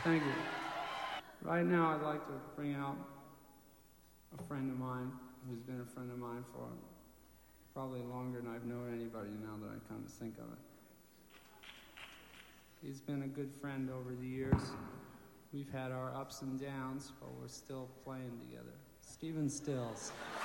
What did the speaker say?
Thank you. Right now, I'd like to bring out a friend of mine who's been a friend of mine for probably longer than I've known anybody now that I come to think of it. He's been a good friend over the years. We've had our ups and downs, but we're still playing together. Stephen Stills.